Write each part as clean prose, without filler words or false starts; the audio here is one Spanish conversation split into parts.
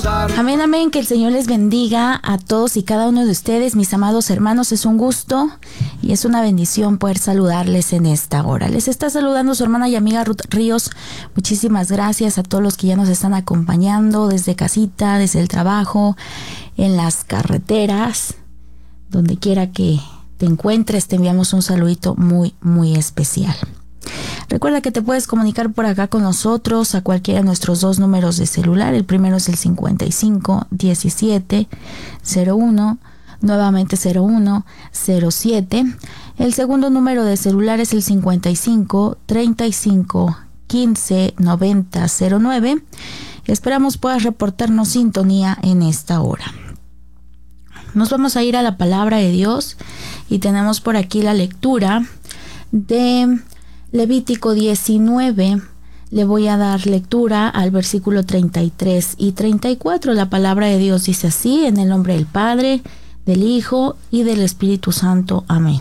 Amén, amén, que el Señor les bendiga a todos y cada uno de ustedes, mis amados hermanos. Es un gusto y es una bendición poder saludarles en esta hora. Les está saludando su hermana y amiga Ruth Ríos. Muchísimas gracias a todos los que ya nos están acompañando desde casita, desde el trabajo, en las carreteras, donde quiera que te encuentres. Te enviamos un saludito muy, muy especial. Recuerda que te puedes comunicar por acá con nosotros a cualquiera de nuestros dos números de celular. El primero es el 55 17 01, nuevamente 01 07. El segundo número de celular es el 55 35 15 90 09. Esperamos puedas reportarnos sintonía en esta hora. Nos vamos a ir a la palabra de Dios y tenemos por aquí la lectura de Levítico 19. Le voy a dar lectura al versículo 33 y 34. La palabra de Dios dice así: en el nombre del Padre, del Hijo y del Espíritu Santo. Amén.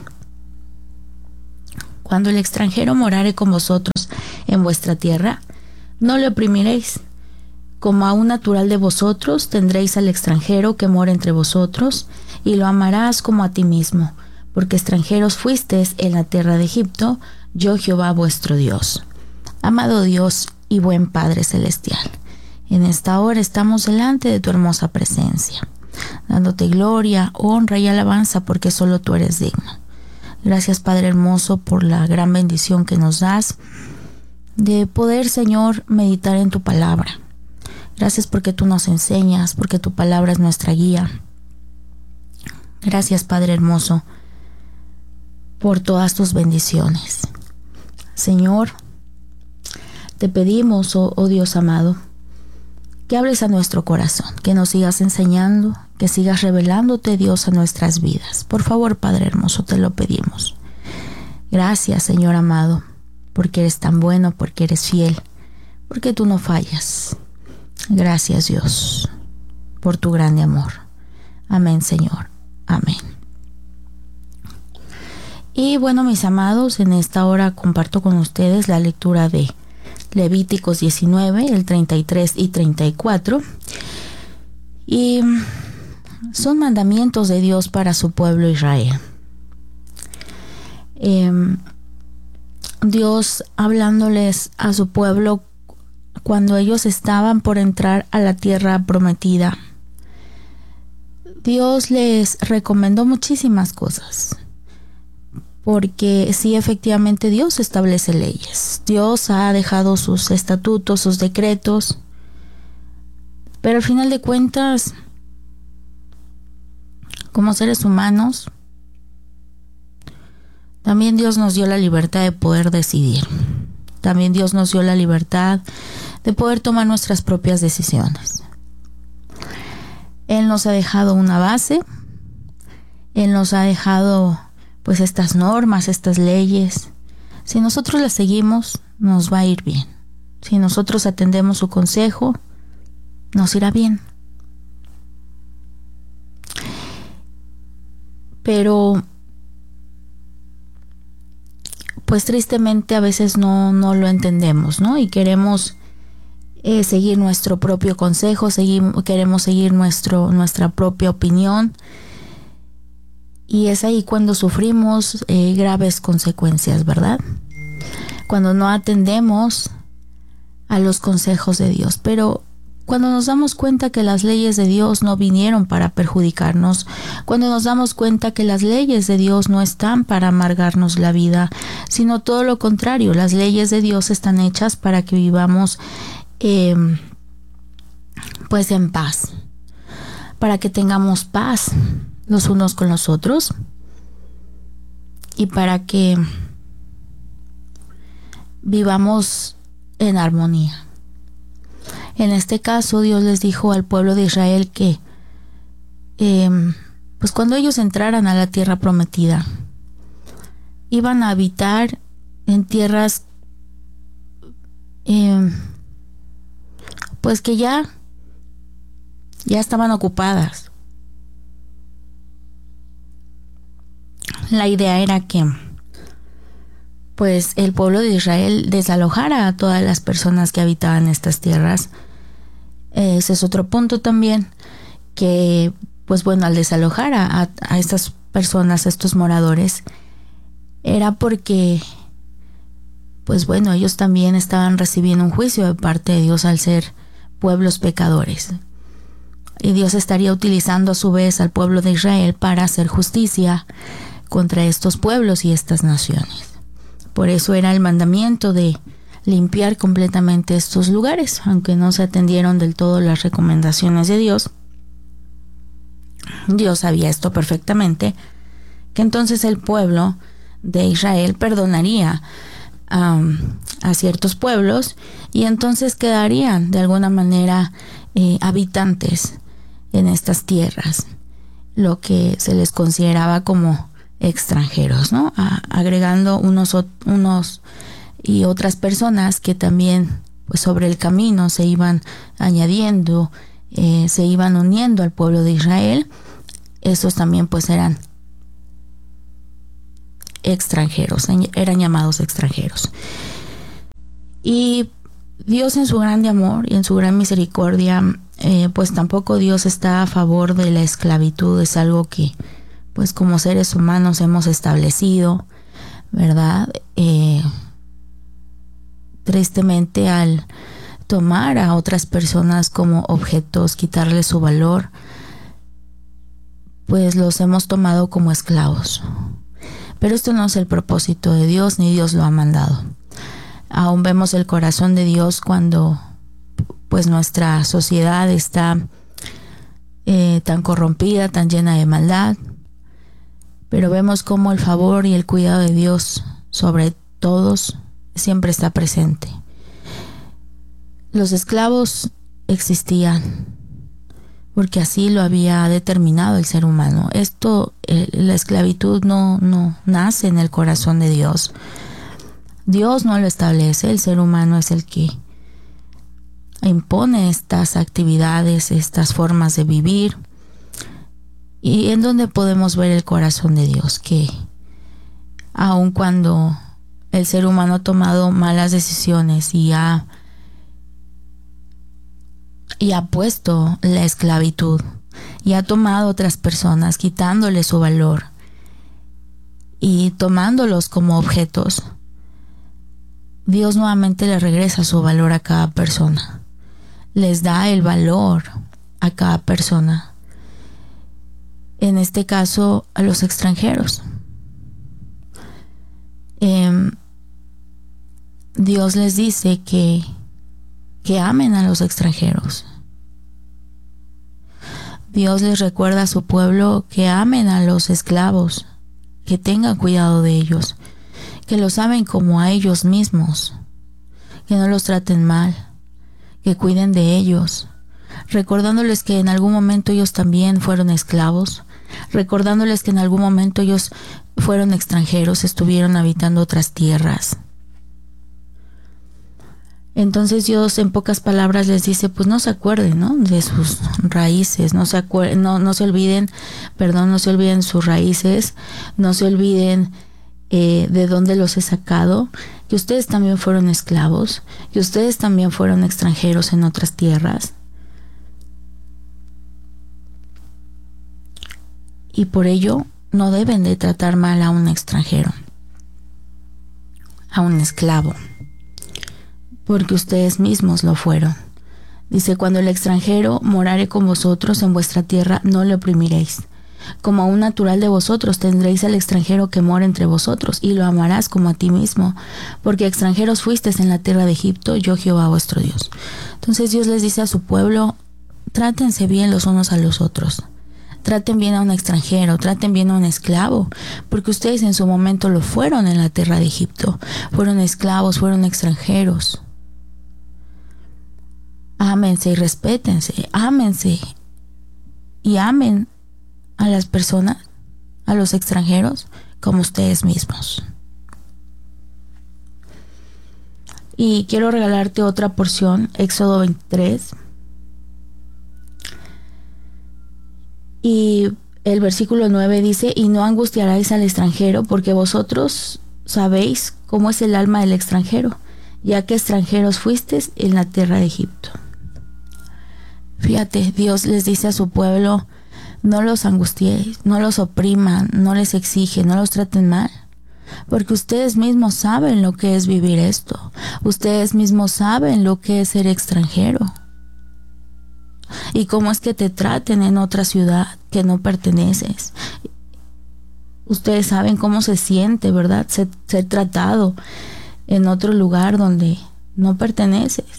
Cuando el extranjero morare con vosotros en vuestra tierra, no le oprimiréis. Como a un natural de vosotros tendréis al extranjero que mora entre vosotros, y lo amarás como a ti mismo, porque extranjeros fuisteis en la tierra de Egipto, yo Jehová vuestro Dios. Amado Dios y buen Padre Celestial, en esta hora estamos delante de tu hermosa presencia, dándote gloria, honra y alabanza, porque solo tú eres digno. Gracias, Padre hermoso, por la gran bendición que nos das de poder, Señor, meditar en tu palabra. Gracias porque tú nos enseñas, porque tu palabra es nuestra guía. Gracias, Padre hermoso, por todas tus bendiciones. Señor, te pedimos, oh Dios amado, que hables a nuestro corazón, que nos sigas enseñando, que sigas revelándote, Dios, a nuestras vidas. Por favor, Padre hermoso, te lo pedimos. Gracias, Señor amado, porque eres tan bueno, porque eres fiel, porque tú no fallas. Gracias, Dios, por tu grande amor. Amén, Señor. Amén. Y bueno, mis amados, en esta hora comparto con ustedes la lectura de Levíticos 19, el 33 y 34. Y son mandamientos de Dios para su pueblo Israel. Dios hablándoles a su pueblo cuando ellos estaban por entrar a la tierra prometida. Dios les recomendó muchísimas cosas. Porque sí, efectivamente, Dios establece leyes. Dios ha dejado sus estatutos, sus decretos. Pero al final de cuentas, como seres humanos, también Dios nos dio la libertad de poder decidir. También Dios nos dio la libertad de poder tomar nuestras propias decisiones. Él nos ha dejado una base. Él nos ha dejado pues estas normas, estas leyes. Si nosotros las seguimos, nos va a ir bien. Si nosotros atendemos su consejo, nos irá bien. Pero pues tristemente a veces no lo entendemos, ¿no? Y queremos seguir nuestro propio consejo, queremos seguir nuestra propia opinión. Y es ahí cuando sufrimos graves consecuencias, ¿verdad? Cuando no atendemos a los consejos de Dios. Pero cuando nos damos cuenta que las leyes de Dios no vinieron para perjudicarnos, cuando nos damos cuenta que las leyes de Dios no están para amargarnos la vida, sino todo lo contrario, las leyes de Dios están hechas para que vivamos pues en paz, para que tengamos paz los unos con los otros y para que vivamos en armonía. En este caso, Dios les dijo al pueblo de Israel que pues cuando ellos entraran a la tierra prometida, iban a habitar en tierras pues que ya estaban ocupadas. La idea era que pues el pueblo de Israel desalojara a todas las personas que habitaban estas tierras Ese es otro punto también, que pues bueno, al desalojar a estas personas, a estos moradores, era porque pues bueno, ellos también estaban recibiendo un juicio de parte de Dios al ser pueblos pecadores. Y Dios estaría utilizando a su vez al pueblo de Israel para hacer justicia contra estos pueblos y estas naciones. Por eso era el mandamiento de limpiar completamente estos lugares, aunque no se atendieron del todo las recomendaciones de Dios. Dios sabía esto perfectamente, que entonces el pueblo de Israel perdonaría a ciertos pueblos y entonces quedarían de alguna manera habitantes en estas tierras, lo que se les consideraba como extranjeros, ¿no? Agregando unos y otras personas que también pues sobre el camino se iban añadiendo, se iban uniendo al pueblo de Israel. Esos también pues eran extranjeros, eran llamados extranjeros. Y Dios en su grande amor y en su gran misericordia, pues tampoco Dios está a favor de la esclavitud. Es algo que pues como seres humanos hemos establecido, ¿verdad? Tristemente, al tomar a otras personas como objetos, quitarles su valor, pues los hemos tomado como esclavos. Pero esto no es el propósito de Dios, ni Dios lo ha mandado. Aún vemos el corazón de Dios cuando pues nuestra sociedad está tan corrompida, tan llena de maldad. Pero vemos cómo el favor y el cuidado de Dios sobre todos siempre está presente. Los esclavos existían porque así lo había determinado el ser humano. La esclavitud no nace en el corazón de Dios. Dios no lo establece, el ser humano es el que impone estas actividades, estas formas de vivir. Y en donde podemos ver el corazón de Dios, que aun cuando el ser humano ha tomado malas decisiones y ha puesto la esclavitud y ha tomado otras personas, quitándoles su valor y tomándolos como objetos, Dios nuevamente le regresa su valor a cada persona, les da el valor a cada persona, en este caso a los extranjeros. Dios les dice que amen a los extranjeros. Dios les recuerda a su pueblo que amen a los esclavos, que tengan cuidado de ellos, que los amen como a ellos mismos, que no los traten mal, que cuiden de ellos, recordándoles que en algún momento ellos también fueron esclavos, recordándoles que en algún momento ellos fueron extranjeros, estuvieron habitando otras tierras. Entonces Dios en pocas palabras les dice, pues no se acuerden, ¿no?, de sus raíces, no se olviden sus raíces, no se olviden de dónde los he sacado, que ustedes también fueron esclavos, que ustedes también fueron extranjeros en otras tierras. Y por ello no deben de tratar mal a un extranjero, a un esclavo, porque ustedes mismos lo fueron. Dice, cuando el extranjero morare con vosotros en vuestra tierra, no le oprimiréis. Como a un natural de vosotros tendréis al extranjero que mora entre vosotros, y lo amarás como a ti mismo, porque extranjeros fuisteis en la tierra de Egipto, yo Jehová vuestro Dios. Entonces Dios les dice a su pueblo, trátense bien los unos a los otros. Traten bien a un extranjero, traten bien a un esclavo, porque ustedes en su momento lo fueron en la tierra de Egipto. Fueron esclavos, fueron extranjeros. Ámense y respétense, ámense y amen a las personas, a los extranjeros, como ustedes mismos. Y quiero regalarte otra porción, Éxodo 23. Y el versículo 9 dice, y no angustiaráis al extranjero, porque vosotros sabéis cómo es el alma del extranjero, ya que extranjeros fuisteis en la tierra de Egipto. Fíjate, Dios les dice a su pueblo, no los angustiéis, no los opriman, no les exigen, no los traten mal. Porque ustedes mismos saben lo que es vivir esto. Ustedes mismos saben lo que es ser extranjero. Y cómo es que te traten en otra ciudad que no perteneces. Ustedes saben cómo se siente, ¿verdad? Ser tratado en otro lugar donde no perteneces.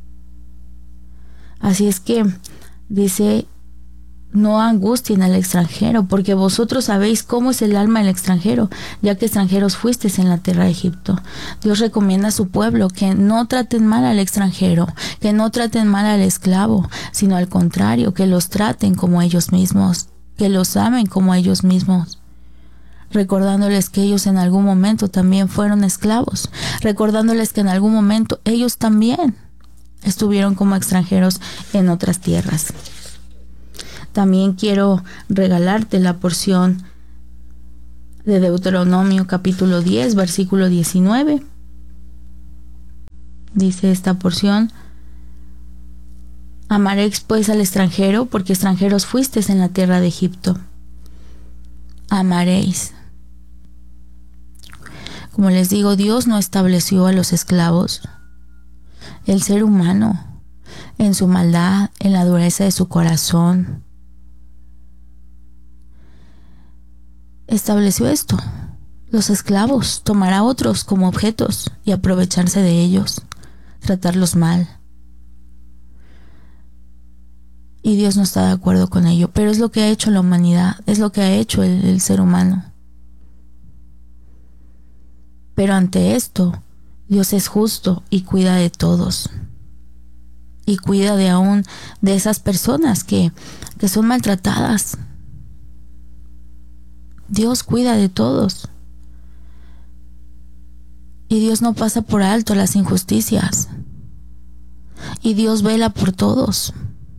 Así es que dice, no angustien al extranjero, porque vosotros sabéis cómo es el alma del extranjero, ya que extranjeros fuisteis en la tierra de Egipto. Dios recomienda a su pueblo que no traten mal al extranjero, que no traten mal al esclavo, sino al contrario, que los traten como ellos mismos, que los amen como ellos mismos. Recordándoles que ellos en algún momento también fueron esclavos, recordándoles que en algún momento ellos también estuvieron como extranjeros en otras tierras. También quiero regalarte la porción de Deuteronomio capítulo 10, versículo 19. Dice esta porción: amaréis pues al extranjero, porque extranjeros fuisteis en la tierra de Egipto. Amaréis. Como les digo, Dios no estableció a los esclavos. El ser humano, en su maldad, en la dureza de su corazón, estableció esto. Los esclavos, tomar a otros como objetos y aprovecharse de ellos, tratarlos mal. Y Dios no está de acuerdo con ello, pero es lo que ha hecho la humanidad, es lo que ha hecho el ser humano. Pero ante esto, Dios es justo y cuida de todos. Y cuida de aún de esas personas que son maltratadas. Dios cuida de todos. Y Dios no pasa por alto las injusticias. Y Dios vela por todos.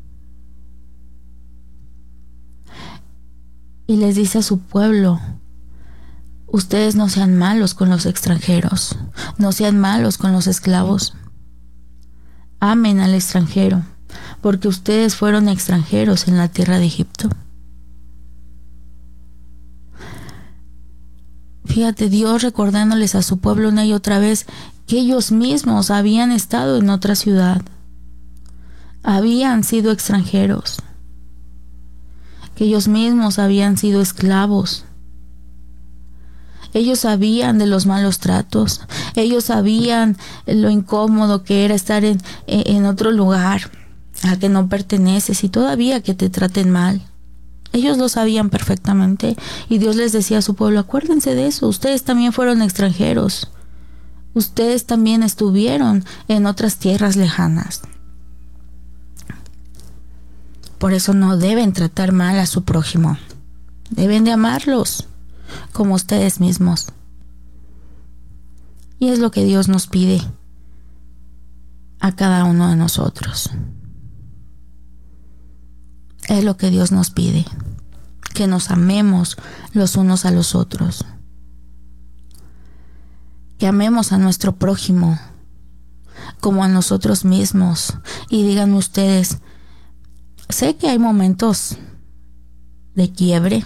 Y les dice a su pueblo: ustedes no sean malos con los extranjeros, no sean malos con los esclavos. Amen al extranjero, porque ustedes fueron extranjeros en la tierra de Egipto. Fíjate, Dios recordándoles a su pueblo una y otra vez que ellos mismos habían estado en otra ciudad, habían sido extranjeros, que ellos mismos habían sido esclavos. Ellos sabían de los malos tratos, ellos sabían lo incómodo que era estar en otro lugar al que no perteneces y todavía que te traten mal. Ellos lo sabían perfectamente y Dios les decía a su pueblo: acuérdense de eso, ustedes también fueron extranjeros, ustedes también estuvieron en otras tierras lejanas. Por eso no deben tratar mal a su prójimo, deben de amarlos como ustedes mismos. Y es lo que Dios nos pide a cada uno de nosotros. Es lo que Dios nos pide, que nos amemos los unos a los otros, que amemos a nuestro prójimo como a nosotros mismos. Y díganme ustedes, sé que hay momentos de quiebre,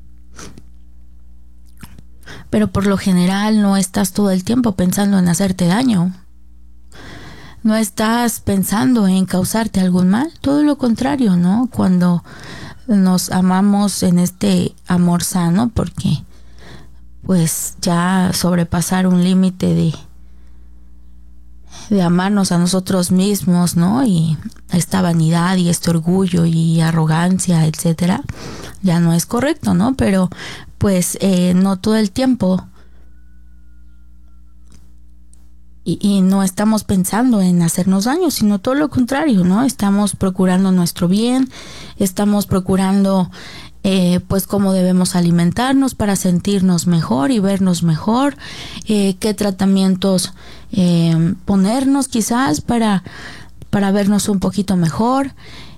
pero por lo general no estás todo el tiempo pensando en hacerte daño. No estás pensando en causarte algún mal. Todo lo contrario, ¿no? Cuando nos amamos en este amor sano, porque pues ya sobrepasar un límite de amarnos a nosotros mismos, ¿no? Y esta vanidad y este orgullo y arrogancia, etcétera, ya no es correcto, ¿no? Pero pues no todo el tiempo y no estamos pensando en hacernos daño, sino todo lo contrario, ¿no? Estamos procurando nuestro bien, estamos procurando pues cómo debemos alimentarnos para sentirnos mejor y vernos mejor, qué tratamientos ponernos quizás para vernos un poquito mejor.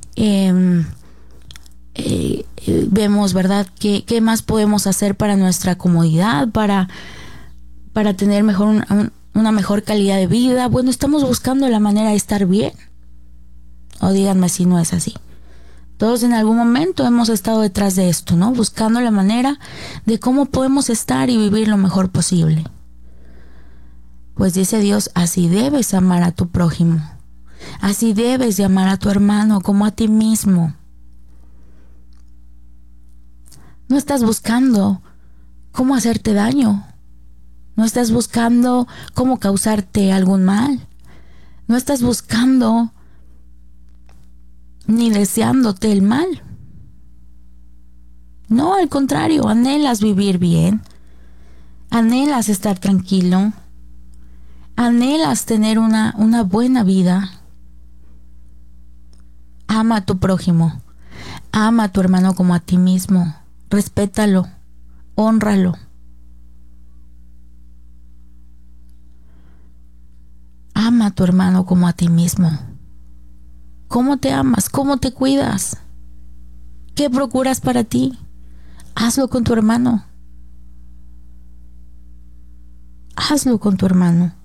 Vemos, ¿verdad?, qué más podemos hacer para nuestra comodidad, para tener una mejor calidad de vida. Bueno, estamos buscando la manera de estar bien. O díganme si no es así. Todos en algún momento hemos estado detrás de esto, ¿no? Buscando la manera de cómo podemos estar y vivir lo mejor posible. Pues dice Dios, así debes amar a tu prójimo. Así debes de amar a tu hermano como a ti mismo. No estás buscando cómo hacerte daño. No estás buscando cómo causarte algún mal. No estás buscando ni deseándote el mal. No, al contrario, anhelas vivir bien. Anhelas estar tranquilo. Anhelas tener una buena vida. Ama a tu prójimo. Ama a tu hermano como a ti mismo. Respétalo. Hónralo. Ama a tu hermano como a ti mismo. ¿Cómo te amas? ¿Cómo te cuidas? ¿Qué procuras para ti? Hazlo con tu hermano. Hazlo con tu hermano.